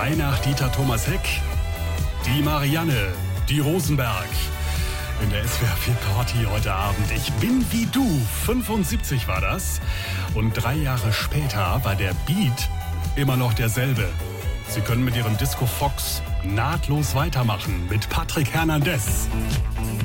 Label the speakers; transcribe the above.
Speaker 1: Frei nach Dieter Thomas Heck, die Marianne, die Rosenberg. In der SWR 4 Party heute Abend. Ich bin wie du. 75 war das. Und 3 Jahre später war der Beat immer noch derselbe. Sie können mit ihrem Disco Fox nahtlos weitermachen mit Patrick Hernandez.